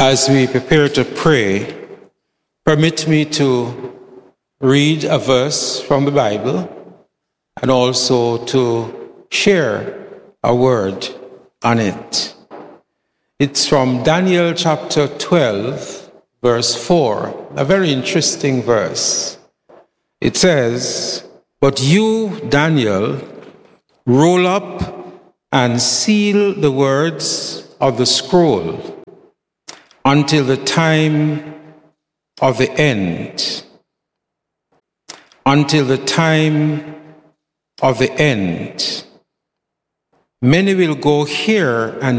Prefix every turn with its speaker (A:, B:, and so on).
A: As we prepare to pray, permit me to read a verse from the Bible and also to share a word on it. It's from Daniel chapter 12, verse 4, a very interesting verse. It says, "But you, Daniel, roll up and seal the words of the scroll until the time of the end. Until the time of the end. Many will go here and